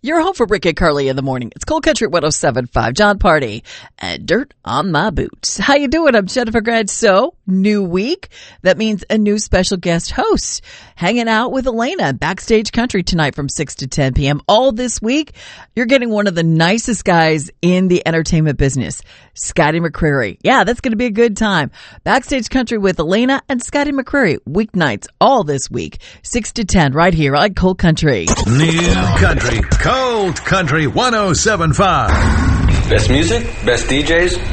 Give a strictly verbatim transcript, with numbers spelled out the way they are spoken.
You're home for Rick and Carly in the morning. It's Cold Country one oh seven point five. John Party and Dirt on My Boots. How you doing? I'm Jennifer Grad. So, new week. That means a new special guest host. Hanging out with Elena Backstage Country tonight from six to ten p.m. All this week, you're getting one of the nicest guys in the entertainment business, Scotty McCreery. Yeah, that's going to be a good time. Backstage Country with Elena and Scotty McCreery. Weeknights all this week, six to ten right here on Cold Country. New Country. Cold Country one oh seven point five. Best music, best D Js,